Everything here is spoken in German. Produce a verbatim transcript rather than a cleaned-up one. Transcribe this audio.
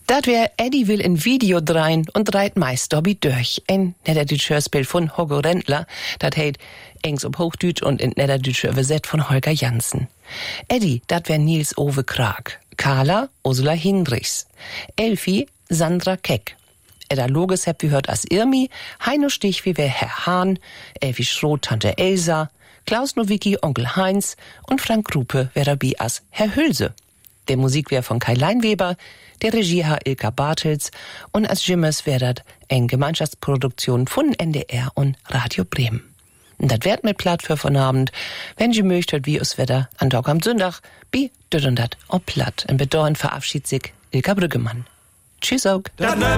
Dat wär Eddie will ein Video drein und dreit meist dobi durch. Ein niederdeutsches Hörspiel von Hugo Rendler, dat heit engs op Hochdeutsch und in niederdeutsche übersetzt von Holger Jansen. Eddie, dat wär Nils Ove Krag. Carla, Ursula Hinrichs. Elfi, Sandra Keck. Edda Loges heb wie hört as Irmi, Heino Stich wie wär Herr Hahn, Elfi Schroth, Tante Elsa, Klaus Nowicki, Onkel Heinz und Frank Krupe wär dabei as Herr Hülse. Der Musik wär von Kai Leinweber, der Regie Herr Ilka Bartels und als Jimmers wär dat eng Gemeinschaftsproduktion von N D R und Radio Bremen. Und dat werd mit Platt für von Abend, wenn Sie möchtet, wie es Wetter an Tag am Sonntag, bi düt und dat ob Platt. Im Bedauern verabschiedet sich Ilka Brüggemann. Tschüss auch.